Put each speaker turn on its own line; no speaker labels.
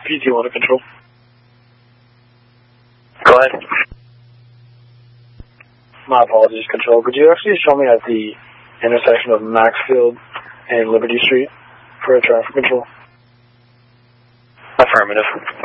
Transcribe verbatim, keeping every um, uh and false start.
P T one to control.
Go ahead.
My apologies, control. Could you actually show me at the intersection of Maxfield and Liberty Street for a traffic control?
Affirmative.